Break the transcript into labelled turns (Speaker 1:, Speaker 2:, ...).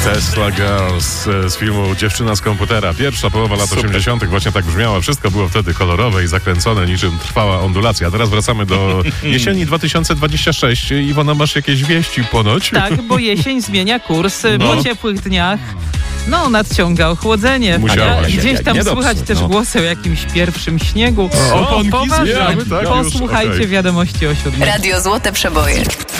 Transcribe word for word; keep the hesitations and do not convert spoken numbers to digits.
Speaker 1: Tesla Girls z filmu Dziewczyna z komputera. Pierwsza połowa lat osiemdziesiątych właśnie tak brzmiała. Wszystko było wtedy kolorowe i zakręcone, niczym trwała ondulacja. A teraz wracamy do jesieni dwa tysiące dwudziestego szóstego. Iwona, masz jakieś wieści ponoć?
Speaker 2: Tak, bo jesień zmienia kurs.
Speaker 1: No.
Speaker 2: Po ciepłych dniach no, nadciąga ochłodzenie.
Speaker 1: Musiała.
Speaker 2: Gdzieś tam
Speaker 1: Niedobrze,
Speaker 2: słychać też
Speaker 1: no.
Speaker 2: głosy o jakimś pierwszym śniegu.
Speaker 1: O, oponki
Speaker 2: Poważnie.
Speaker 1: zmieniamy, tak? Już,
Speaker 2: Posłuchajcie
Speaker 1: okej.
Speaker 2: wiadomości o siódmej.
Speaker 3: Radio Złote Przeboje.